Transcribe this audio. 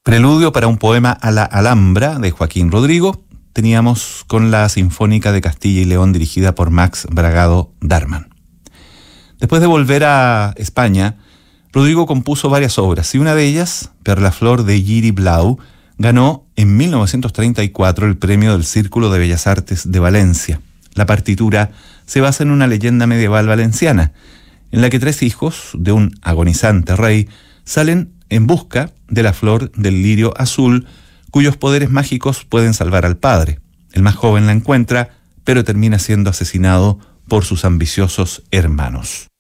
Preludio para un poema a la Alhambra de Joaquín Rodrigo. Teníamos con la Sinfónica de Castilla y León dirigida por Max Bragado Darman. Después de volver a España, Rodrigo compuso varias obras y una de ellas, Per la flor de Lliri Blau, ganó en 1934 el premio del Círculo de Bellas Artes de Valencia. La partitura se basa en una leyenda medieval valenciana, en la que 3 hijos de un agonizante rey salen en busca de la flor del lirio azul, cuyos poderes mágicos pueden salvar al padre. El más joven la encuentra, pero termina siendo asesinado por sus ambiciosos hermanos.